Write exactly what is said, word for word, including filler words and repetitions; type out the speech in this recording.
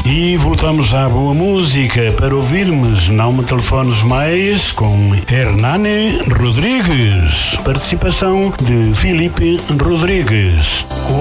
E voltamos à boa música para ouvirmos Não Me Telefones Mais com Hernani Rodrigues. Participação de Filipe Rodrigues.